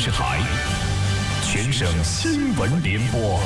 视台，全省新闻联播。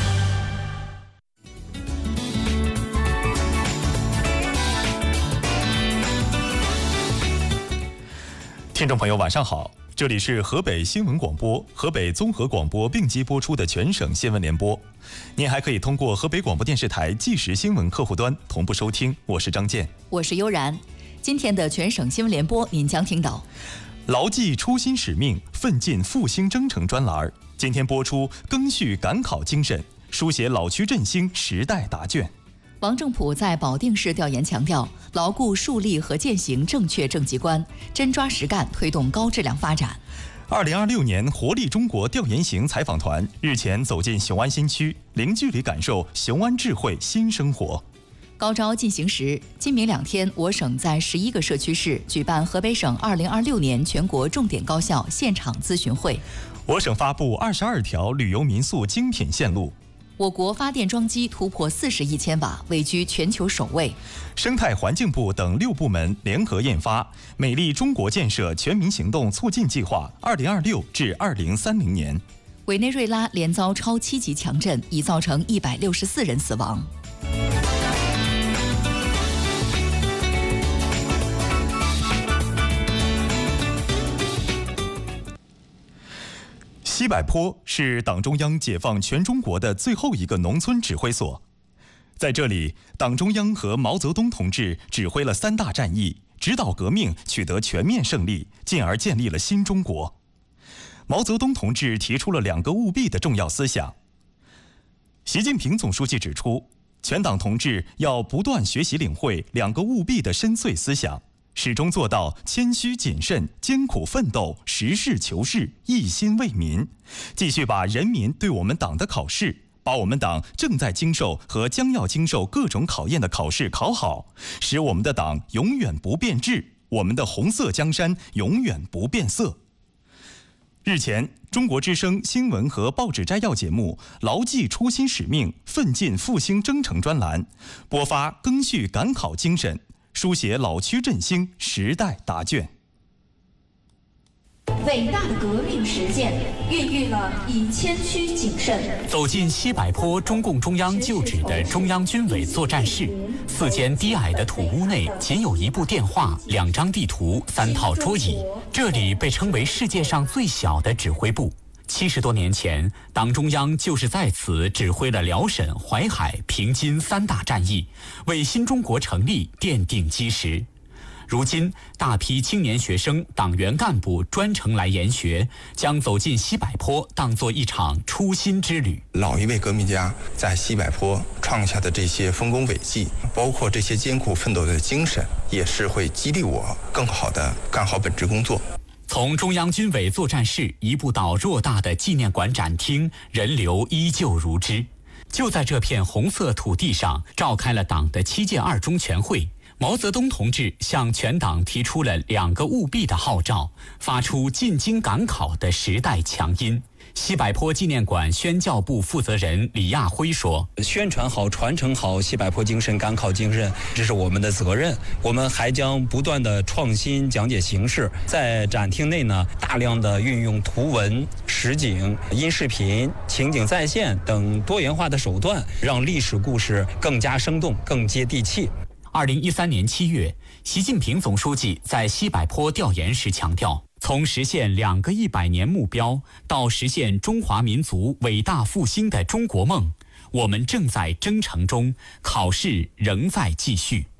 听众朋友，晚上好，这里是河北新闻广播、河北综合广播并机播出的全省新闻联播。您还可以通过河北广播电视台即时新闻客户端同步收听。我是张健， 我是悠然。今天的全省新闻联播，您将听到： 牢记初心使命，奋进复兴征程专栏。今天播出赓续赶考精神，书写老区振兴时代答卷。 王正普在保定市调研强调，牢固树立和践行正确政绩观，真抓实干推动高质量发展。 2026年活力中国调研型采访团日前走进雄安新区，零距离感受雄安智慧新生活。 高招进行时，今明2天，我省在11个社区市举办河北省2026年全国重点高校现场咨询会。 我省发布22条旅游民宿精品线路。 我国发电装机突破40亿千瓦，位居全球首位。 生态环境部等6部门联合印发《美丽中国建设全民行动促进计划（2026至2030年）》。 委内瑞拉连遭超7级强震，已造成164人死亡。 西柏坡是党中央解放全中国的最后一个农村指挥所，在这里，党中央和毛泽东同志指挥了3大战役，指导革命取得全面胜利，进而建立了新中国。毛泽东同志提出了2个务必的重要思想。习近平总书记指出，全党同志要不断学习领会2个务必的深邃思想，始终做到谦虚谨慎、艰苦奋斗、实事求是、一心为民，继续把人民对我们党的考试，把我们党正在经受和将要经受各种考验的考试考好，使我们的党永远不变质，我们的红色江山永远不变色。日前，中国之声新闻和报纸摘要节目《牢记初心使命，奋进复兴征程》专栏播发赓续赶考精神，书写老区振兴时代答卷。 伟大的革命实践孕育了以谦虚谨慎走进西柏坡中共中央旧址的中央军委作战室，4间低矮的土屋内仅有1部电话、2张地图、3套桌椅。这里被称为世界上最小的指挥部。70多年前，党中央就是在此指挥了辽沈、淮海、平津3大战役，为新中国成立奠定基石。如今，大批青年学生、党员干部专程来研学，将走进西柏坡当作一场初心之旅。 老一辈革命家在西柏坡创下的这些丰功伟绩，包括这些艰苦奋斗的精神，也是会激励我更好地干好本职工作。 从中央军委作战室移步到偌大的纪念馆展厅，人流依旧如织。就在这片红色土地上，召开了党的7届2中全会。毛泽东同志向全党提出了2个务必的号召，发出进京赶考的时代强音。西柏坡纪念馆宣教部负责人李亚辉说：“ 宣传好、传承好西柏坡精神、赶考精神，这是我们的责任。我们还将不断的创新讲解形式，在展厅内呢，大量的运用图文、实景、音视频、情景再现等多元化的手段，让历史故事更加生动、更接地气。” 2013年7月，习近平总书记在西柏坡调研时强调，从实现2个100年目标到实现中华民族伟大复兴的中国梦，我们正在征程中，考试仍在继续。